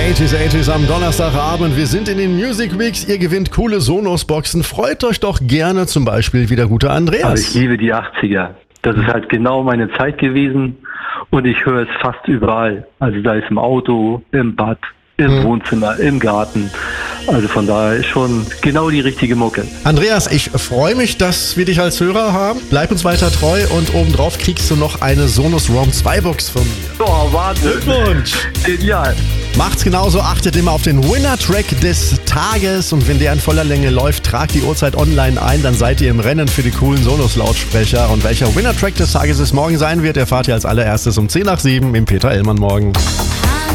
80s am Donnerstagabend. Wir sind in den Music Weeks. Ihr gewinnt coole Sonos-Boxen. Freut euch doch gerne, zum Beispiel wie der gute Andreas. Also ich liebe die 80er. Das ist halt genau meine Zeit gewesen und ich höre es fast überall. Also sei es im Auto, im Bad, im Wohnzimmer, im Garten. Also von daher ist schon genau die richtige Mucke. Andreas, ich freue mich, dass wir dich als Hörer haben. Bleib uns weiter treu und obendrauf kriegst du noch eine Sonos Roam 2 Box von mir. Oh, Wahnsinn. Glückwunsch. Genial. Macht's genauso, achtet immer auf den Winner-Track des Tages und wenn der in voller Länge läuft, tragt die Uhrzeit online ein, dann seid ihr im Rennen für die coolen Sonos-Lautsprecher. Und welcher Winner-Track des Tages es morgen sein wird, erfahrt ihr als allererstes um 6:10 im Peter Ellmann Morgen.